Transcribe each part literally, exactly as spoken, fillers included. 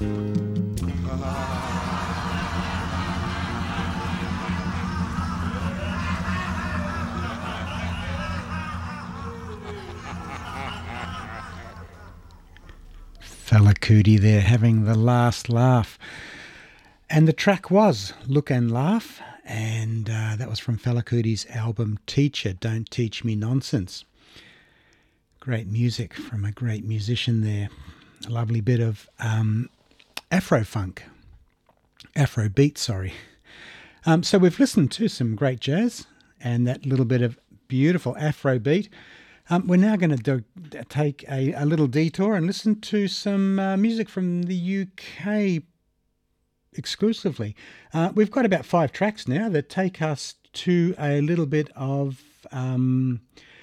Fela Kuti there having the last laugh. And the track was Look and Laugh, and uh, that was from Fela Kuti's album Teacher, Don't Teach Me Nonsense. Great music from a great musician there. A lovely bit of um, Afro-funk. Afro-beat, sorry. Um, so we've listened to some great jazz and that little bit of beautiful Afro-beat. Um, we're now going to do, take a, a little detour and listen to some uh, music from the U K exclusively. Uh, we've got about five tracks now that take us to a little bit of um,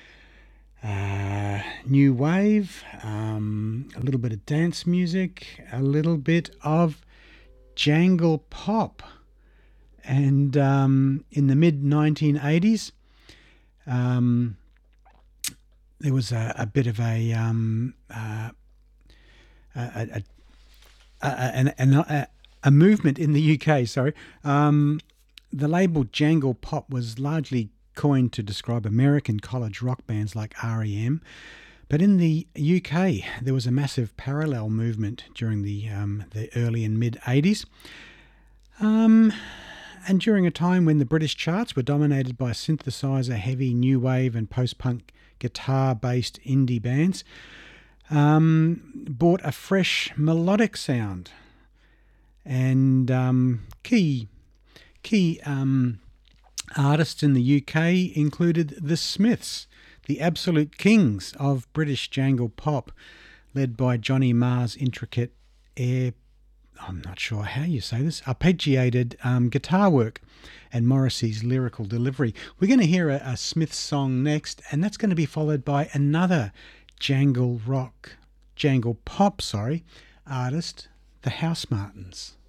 uh, new wave, um, a little bit of dance music, a little bit of jangle pop. And um, in the mid nineteen eighties, um, there was a, a bit of a, um, uh, a, a, a, a, a movement in the U K, sorry. Um, the label Jangle Pop was largely coined to describe American college rock bands like R E M. But in the U K, there was a massive parallel movement during the, um, the early and mid-eighties. Um, and during a time when the British charts were dominated by synthesizer-heavy new wave and post-punk guitar-based indie bands, um, brought a fresh melodic sound. And um, key key um, artists in the U K included the Smiths, the absolute kings of British jangle pop, led by Johnny Marr's intricate air, I'm not sure how you say this, arpeggiated um, guitar work, and Morrissey's lyrical delivery. We're going to hear a, a Smiths song next, and that's going to be followed by another jangle rock, jangle pop, sorry, artist, the Housemartins.